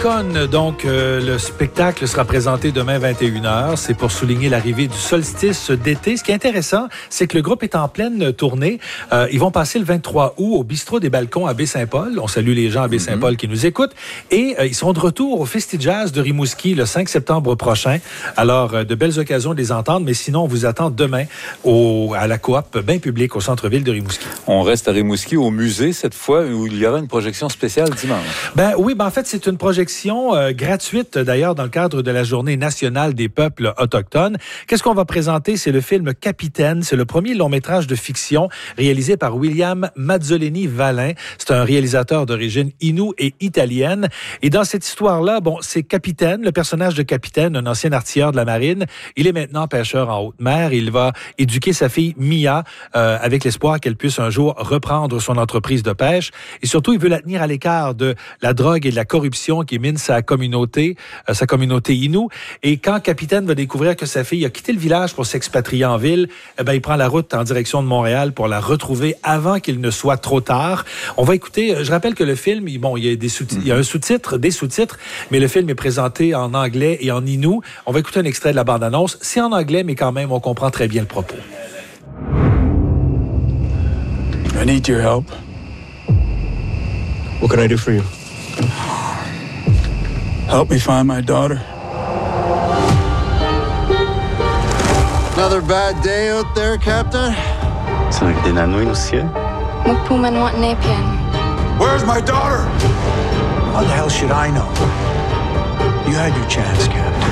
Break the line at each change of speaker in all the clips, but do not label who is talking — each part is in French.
Icône, donc le spectacle sera présenté demain 21h. C'est pour souligner l'arrivée du solstice d'été. Ce qui est intéressant, c'est que le groupe est en pleine tournée. Ils vont passer le 23 août au Bistrot des Balcons à Baie-Saint-Paul. On salue les gens à Baie-Saint-Paul qui nous écoutent. Et ils seront de retour au Festi-Jazz de Rimouski le 5 septembre prochain. Alors, de belles occasions de les entendre, mais sinon, on vous attend demain à la coop Bain Public au centre-ville de Rimouski.
On reste à Rimouski, au musée cette fois, où il y aura une projection spéciale dimanche.
Oui, en fait, c'est une projection gratuite, d'ailleurs, dans le cadre de la Journée nationale des peuples autochtones. Qu'est-ce qu'on va présenter? C'est le film Capitaine. C'est le premier long-métrage de fiction réalisé par William Mazzoleni-Valin. C'est un réalisateur d'origine inoue et italienne. Et dans cette histoire-là, c'est Capitaine, le personnage de Capitaine, un ancien artilleur de la marine. Il est maintenant pêcheur en haute mer. Il va éduquer sa fille Mia avec l'espoir qu'elle puisse un jour reprendre son entreprise de pêche. Et surtout, il veut la tenir à l'écart de la drogue et de la corruption qui mine sa communauté inoue. Et quand Capitaine va découvrir que sa fille a quitté le village pour s'expatrier en ville, il prend la route en direction de Montréal pour la retrouver avant qu'il ne soit trop tard. On va écouter, je rappelle que le film, il y a des sous-titres, mais le film est présenté en anglais et en inou. On va écouter un extrait de la bande-annonce. C'est en anglais, mais quand même, on comprend très bien le propos.
I need your help. What can I do for you? Help me find my daughter.
Another bad day out there, Captain?
C'est un dénanoï au ciel.
Where's my daughter?
How the hell should I know? You had your chance, Captain.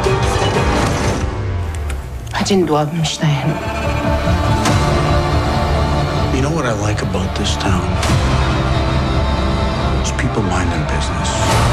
You know what I like about this town? It's people minding business.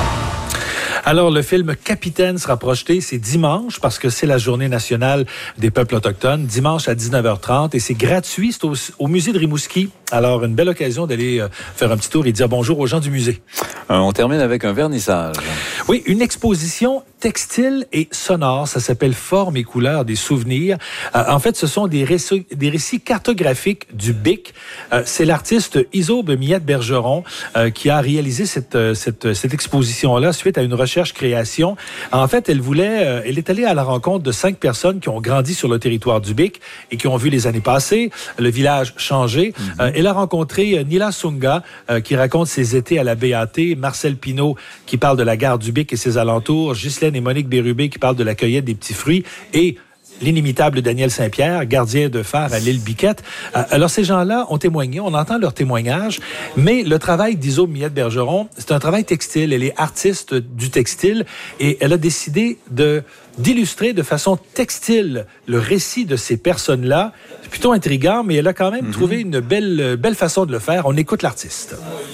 Alors, le film Capitaine sera projeté, c'est dimanche, parce que c'est la Journée nationale des peuples autochtones, dimanche à 19h30, et c'est gratuit, c'est au musée de Rimouski. Alors, une belle occasion d'aller faire un petit tour et dire bonjour aux gens du musée.
On termine avec un vernissage.
Oui, une exposition textile et sonore, ça s'appelle Formes et couleurs des souvenirs. En fait, ce sont des récits cartographiques du BIC. C'est l'artiste Isobe Miette-Bergeron qui a réalisé cette exposition-là suite à une recherche-création. En fait, elle est allée à la rencontre de 5 personnes qui ont grandi sur le territoire du BIC et qui ont vu les années passées, le village changer. Elle a rencontré Nila Sunga qui raconte ses étés à la BAT, Marcel Pinault qui parle de la gare du BIC et ses alentours, Ghislaine et Monique Bérubé qui parlent de la cueillette des petits fruits et l'inimitable Daniel Saint-Pierre, gardien de phare à l'île Biquette. Alors, ces gens-là ont témoigné, on entend leur témoignage, mais le travail d'Isobe Miette-Bergeron, c'est un travail textile. Elle est artiste du textile et elle a décidé d'illustrer de façon textile le récit de ces personnes-là. C'est plutôt intriguant, mais elle a quand même trouvé une belle façon de le faire. On écoute l'artiste.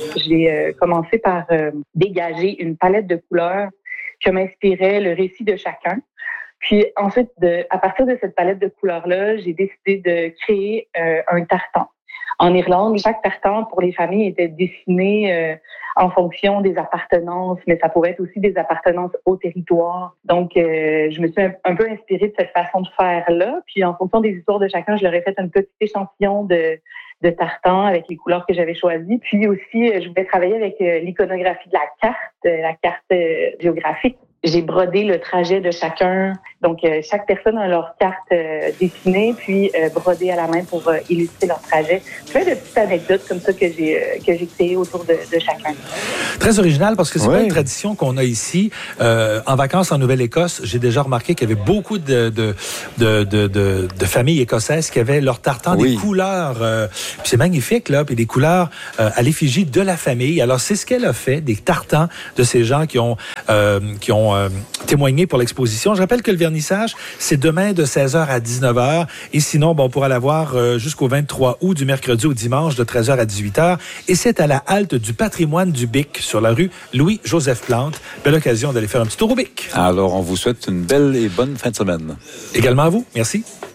J'ai commencé par dégager une palette de couleurs que m'inspirait le récit de chacun. Puis ensuite, à partir de cette palette de couleurs-là, j'ai décidé de créer un tartan. En Irlande, chaque tartan pour les familles était dessiné en fonction des appartenances, mais ça pouvait être aussi des appartenances au territoire. Donc, je me suis un peu inspirée de cette façon de faire-là. Puis en fonction des histoires de chacun, je leur ai fait un petit échantillon de tartan avec les couleurs que j'avais choisies. Puis aussi, je voulais travailler avec l'iconographie de la carte géographique. J'ai brodé le trajet de chacun. Donc, chaque personne a leur carte dessinée, puis brodée à la main pour illustrer leur trajet. Plein de petites anecdotes comme ça que j'ai créées autour de chacun.
Très original, parce que c'est pas une tradition qu'on a ici. En vacances en Nouvelle-Écosse, j'ai déjà remarqué qu'il y avait beaucoup de familles écossaises qui avaient leur tartan des couleurs. Puis c'est magnifique, là, puis des couleurs à l'effigie de la famille. Alors, c'est ce qu'elle a fait, des tartans de ces gens qui ont témoigné pour l'exposition. Je rappelle que le vernissage, c'est demain de 16h à 19h. Et sinon, on pourra la voir jusqu'au 23 août, du mercredi au dimanche, de 13h à 18h. Et c'est à la halte du patrimoine du BIC, sur la rue Louis-Joseph Plante. Belle occasion d'aller faire un petit tour au BIC.
Alors, on vous souhaite une belle et bonne fin de semaine.
Également à vous. Merci.